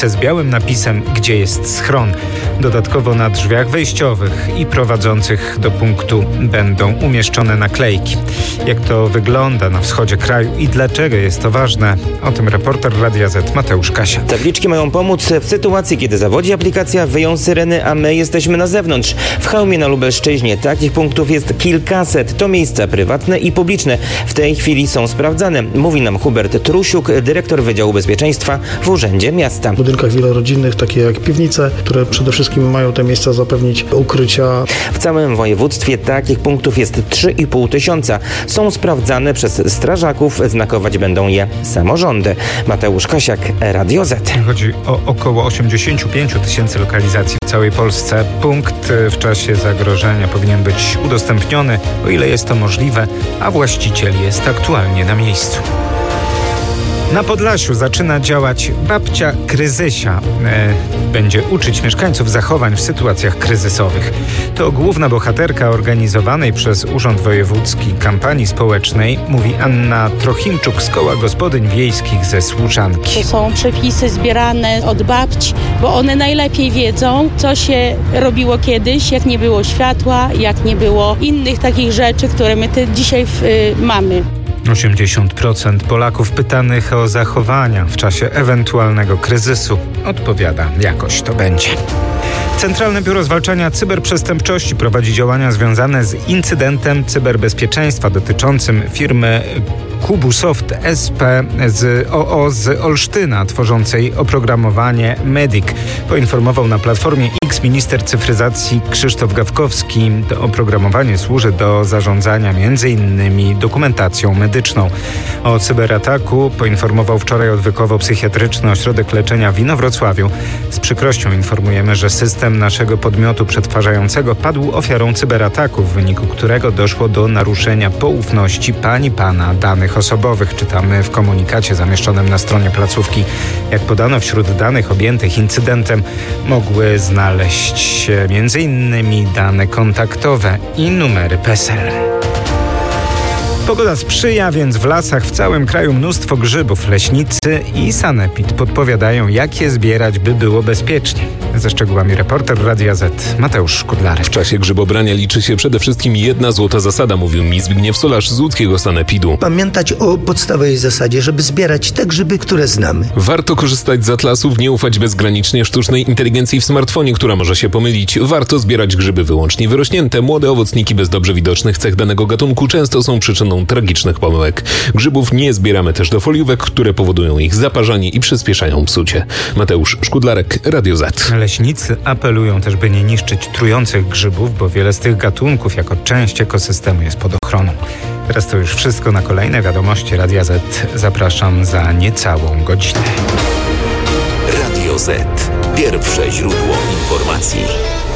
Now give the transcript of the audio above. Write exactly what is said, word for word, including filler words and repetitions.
z białym napisem, gdzie jest schron. Dodatkowo na drzwiach wejściowych i prowadzących do punktu będą umieszczone naklejki. Jak to wygląda na wschodzie kraju i dlaczego jest to ważne? O tym reporter Radia Z Mateusz Kasia. Tabliczki mają pomóc w sytuacji, kiedy zawodzi aplikacja, wyją syreny, a my jesteśmy na zewnątrz. W Chełmie na Lubelszczyźnie takich punktów jest kilkaset. To miejsca prywatne i publiczne. W tej chwili są sprawdzane, mówi nam Hubert Trusiuk, dyrektor Wydziału Bezpieczeństwa w Urzędzie Miasta. W budynkach wielorodzinnych, takie jak piwnice, które przede wszystkim mają te miejsca zapewnić ukrycia. W całym województwie takich punktów jest trzy i pół tysiąca. Są sprawdzane przez strażaków, znakować będą je samorządy. Mateusz Kasiak, Radio Z. Chodzi o około osiemdziesiąt pięć tysięcy lokalizacji w całej Polsce. Punkt w czasie zagrożenia powinien być udostępniony, o ile jest to możliwe, a właściciel jest aktualnie na miejscu. Na Podlasiu zaczyna działać babcia Kryzysia. E, będzie uczyć mieszkańców zachowań w sytuacjach kryzysowych. To główna bohaterka organizowanej przez Urząd Wojewódzki kampanii społecznej, mówi Anna Trochimczuk z Koła Gospodyń Wiejskich ze Słuczanki. To są przepisy zbierane od babci, bo one najlepiej wiedzą, co się robiło kiedyś, jak nie było światła, jak nie było innych takich rzeczy, które my te dzisiaj y, mamy. osiemdziesiąt procent Polaków pytanych o zachowania w czasie ewentualnego kryzysu odpowiada, jakoś to będzie. Centralne Biuro Zwalczania Cyberprzestępczości prowadzi działania związane z incydentem cyberbezpieczeństwa dotyczącym firmy Kubusoft S P z O O z Olsztyna, tworzącej oprogramowanie Medic. Poinformował na Platformie X minister cyfryzacji Krzysztof Gawkowski. To oprogramowanie służy do zarządzania między innymi dokumentacją medyczną. O cyberataku poinformował wczoraj Odwykowo-Psychiatryczny Ośrodek Leczenia w Inowrocławiu. Z przykrością informujemy, że system naszego podmiotu przetwarzającego padł ofiarą cyberataku, w wyniku którego doszło do naruszenia poufności pani pana danych osobowych, czytamy w komunikacie zamieszczonym na stronie placówki. Jak podano, wśród danych objętych incydentem mogły znaleźć się między innymi dane kontaktowe i numery PESEL. Pogoda sprzyja, więc w lasach w całym kraju mnóstwo grzybów. Leśnicy i sanepid podpowiadają, jak je zbierać, by było bezpiecznie. Ze szczegółami reporter Radia Z Mateusz Szkudlarek. W czasie grzybobrania liczy się przede wszystkim jedna złota zasada, mówił mi Zbigniew Solarz z łódzkiego sanepidu. Pamiętać o podstawowej zasadzie, żeby zbierać te grzyby, które znamy. Warto korzystać z atlasów, nie ufać bezgranicznie sztucznej inteligencji w smartfonie, która może się pomylić. Warto zbierać grzyby wyłącznie wyrośnięte. Młode owocniki bez dobrze widocznych cech danego gatunku często są przyczyną tragicznych pomyłek. Grzybów nie zbieramy też do foliówek, które powodują ich zaparzanie i przyspieszają psucie. Mateusz Szkudlarek, Radio Z. Leśnicy apelują też, by nie niszczyć trujących grzybów, bo wiele z tych gatunków jako część ekosystemu jest pod ochroną. Teraz to już wszystko. Na kolejne wiadomości Radia Z zapraszam za niecałą godzinę. Radio Z. Pierwsze źródło informacji.